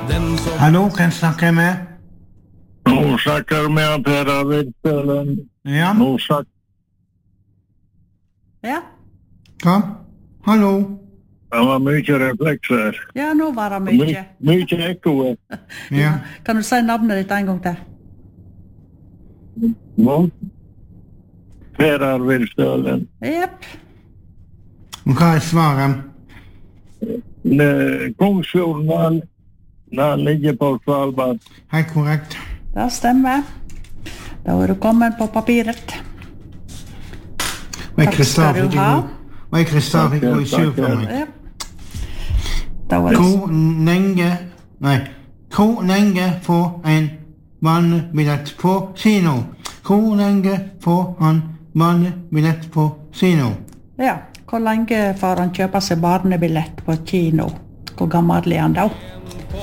Hallo, kan jeg snakke med? Nå snakker med Per Arvid Stølen. Ja? Nå snakker... Ja, Hva? Hallo? Det var mye reflekser. ja, nå var det mye. Mye ekko. Ja. Kan du si navnet ditt en gang til? Nå? Per Arvid Stølen. Jepp. Og hva er svaret? Kongsfjorden, den ligger på Svalbard. Helt korrekt. Det stemmer. Da er du kommet på papiret. Og Takk skal du ha. Og jeg Kristian fikk gå i sur for meg. Jepp. Da var det... Hvor lenge får en vannbillett på kino? Hvor lenge får han vannbillett på kino? Ja, hvor lenge får han kjøpe seg barnebillett på kino? Hvor gammel er han da?